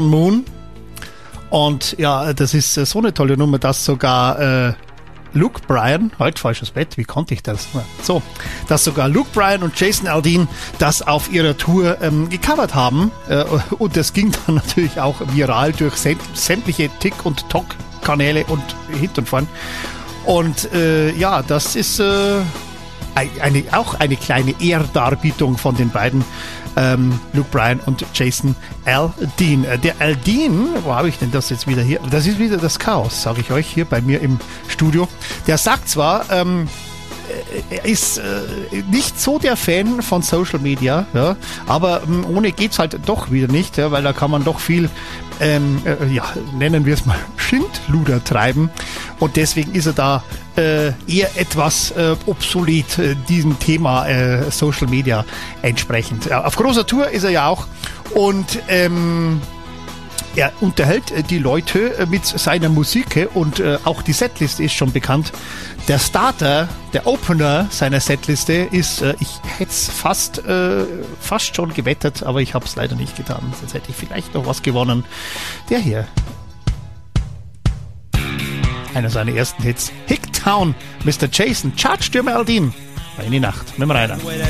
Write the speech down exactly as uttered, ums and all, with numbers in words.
Moon. Und ja, das ist so eine tolle Nummer, dass sogar äh, Luke Bryan, halt falsches Bett, wie konnte ich das? So, dass sogar Luke Bryan und Jason Aldean das auf ihrer Tour ähm, gecovert haben. Äh, und das ging dann natürlich auch viral durch sämtliche Tick- und Talk-Kanäle und Hit und vorn. Und äh, ja, das ist äh, eine, auch eine kleine Ehrdarbietung von den beiden, ähm, Luke Bryan und Jason Aldean. Äh, der Aldean, wo habe ich denn das jetzt wieder hier? Das ist wieder das Chaos, sage ich euch, hier bei mir im Studio. Der sagt zwar, ähm, er ist äh, nicht so der Fan von Social Media, ja, aber ähm, ohne geht's halt doch wieder nicht, ja, weil da kann man doch viel, ähm, äh, ja, nennen wir es mal, Schindluder treiben, und deswegen ist er da äh, eher etwas äh, obsolet, äh, diesem Thema äh, Social Media entsprechend. Ja, auf großer Tour ist er ja auch, und ähm, er unterhält die Leute mit seiner Musik, und äh, auch die Setliste ist schon bekannt. Der Starter, der Opener seiner Setliste ist, äh, ich hätte es fast, äh, fast schon gewettet, aber ich habe es leider nicht getan. Sonst hätte ich vielleicht noch was gewonnen. Der hier. Einer seiner ersten Hits. Hicktown, Mister Jason, Chartstürmer Aldean. In die Nacht mit dem Rainer.